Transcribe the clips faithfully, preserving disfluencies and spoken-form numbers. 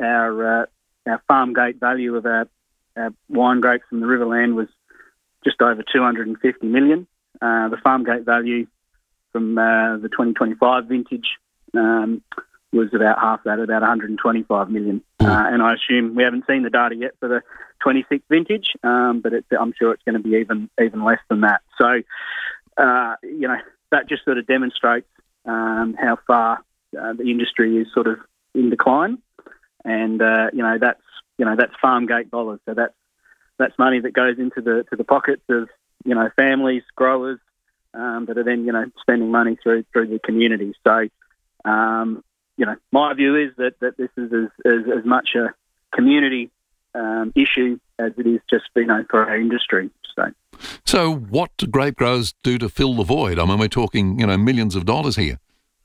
our uh, our farm gate value of our, our wine grapes from the Riverland was just over two hundred fifty million. Uh, the farm gate value from uh, the twenty twenty-five vintage um, was about half that, about one hundred twenty-five million. Uh, and I assume we haven't seen the data yet for the twenty-six vintage, um, but it's, I'm sure it's going to be even even less than that. So, uh, you know, that just sort of demonstrates um, how far uh, the industry is sort of in decline. And uh, you know, that's you know that's farm gate dollars. So that's that's money that goes into the to the pockets of you know families, growers um, that are then you know spending money through through the community. So. Um, You know, my view is that, that this is as, as, as much a community um, issue as it is just, you know, for our industry. So, so what do grape growers do to fill the void? I mean, we're talking, you know, millions of dollars here.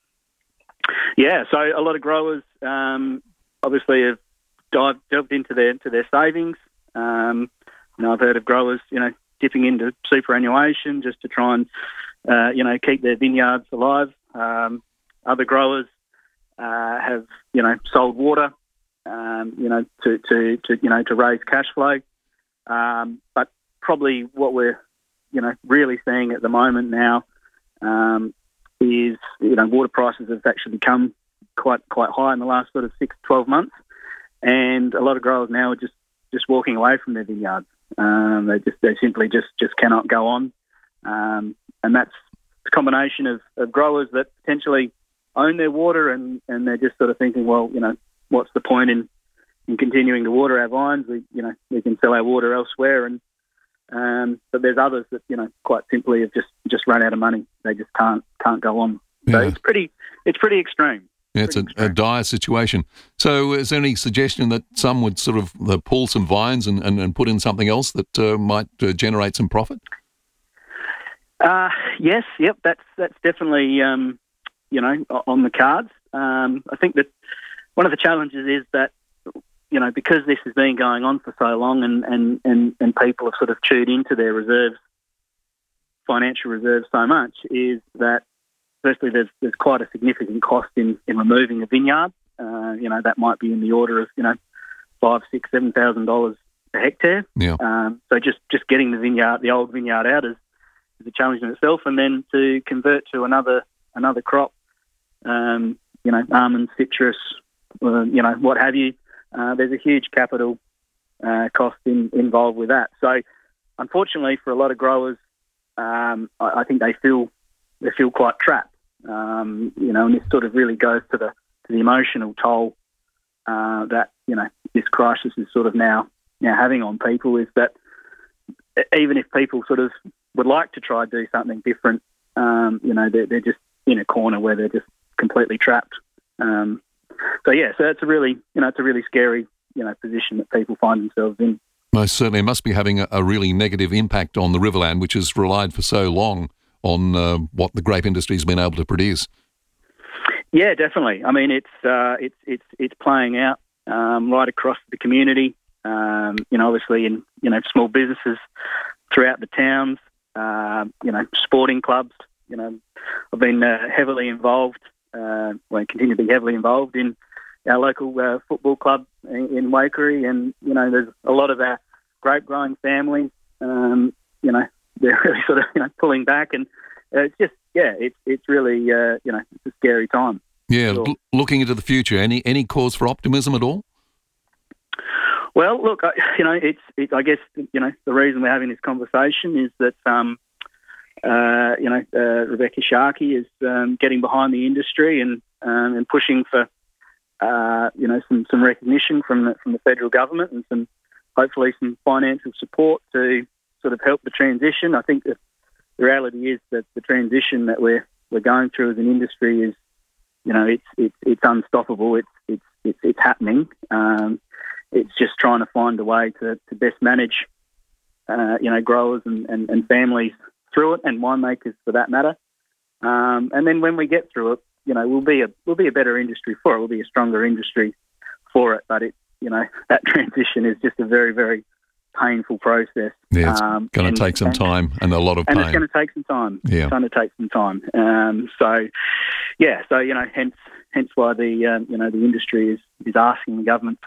Yeah, so a lot of growers um, obviously have dived, delved into their into their savings. Um, you know, I've heard of growers, you know, dipping into superannuation just to try and, uh, you know, keep their vineyards alive. Um, other growers Uh, have you know sold water, um, you know to, to, to you know to raise cash flow, um, but probably what we're you know really seeing at the moment now um, is you know water prices have actually become quite quite high in the last sort of six to twelve months, and a lot of growers now are just, just walking away from their vineyards. Um, they just they simply just, just cannot go on, um, and that's a combination of, of growers that potentially own their water and, and they're just sort of thinking, well, you know, what's the point in, in continuing to water our vines? We, you know, we can sell our water elsewhere. And um, but there's others that, you know, quite simply have just, just run out of money. They just can't can't go on. So yeah. it's pretty it's pretty extreme. Yeah, it's a, a dire situation. So is there any suggestion that some would sort of uh, pull some vines and, and, and put in something else that uh, might uh, generate some profit? Uh, yes, yep, that's that's definitely um, you know on the cards. Um, I think that one of the challenges is that you know because this has been going on for so long, and and, and, and people have sort of chewed into their reserves, financial reserves, so much, is that firstly there's there's quite a significant cost in, in removing a vineyard. Uh, you know that might be in the order of you know five, six, seven thousand dollars a hectare. Yeah. Um, so just just getting the vineyard, the old vineyard out is. is a challenge in itself, and then to convert to another another crop, um, you know, almonds, citrus, uh, you know, what have you. Uh, there's a huge capital uh, cost in, involved with that. So, unfortunately, for a lot of growers, um, I, I think they feel they feel quite trapped. Um, you know, and this sort of really goes to the to the emotional toll uh, that you know this crisis is sort of now now having on people. Is that even if people sort of would like to try and do something different, um, you know, they're, they're just in a corner where they're just completely trapped. Um, so, yeah, so it's a really, you know, it's a really scary, you know, position that people find themselves in. Most certainly. It must be having a, a really negative impact on the Riverland, which has relied for so long on uh, what the grape industry has been able to produce. Yeah, definitely. I mean, it's uh, it's it's it's playing out um, right across the community. Um, you know, obviously in you know small businesses throughout the towns. Uh, you know, sporting clubs. You know, I've been uh, heavily involved. Uh, well, I continue to be heavily involved in our local uh, football club in, in Waikerie, and you know, there's a lot of our grape growing families. Um, you know, they're really sort of you know pulling back, and uh, it's just yeah, it's it's really uh, you know it's a scary time. Yeah, sure. l- looking into the future, any any cause for optimism at all? Well, look, I, you know, it's, it, I guess, you know, the reason we're having this conversation is that, um, uh, you know, uh, Rebecca Sharkey is um, getting behind the industry and um, and pushing for, uh, you know, some, some recognition from the, from the federal government and some, hopefully some financial support to sort of help the transition. I think that the reality is that the transition that we're we're going through as an industry is, you know, it's it's it's unstoppable. It's it's it's, it's happening. Um, It's just trying to find a way to, to best manage, uh, you know, growers and, and, and families through it, and winemakers for that matter. Um, and then when we get through it, you know, we'll be a we'll be a better industry for it. We'll be a stronger industry for it. But it, you know, that transition is just a very very painful process. Yeah, it's um, going to take some and, time and a lot of and pain. And it's going to take some time. Yeah, it's going to take some time. Um, so, yeah, so you know, hence hence why the uh, you know the industry is is asking the government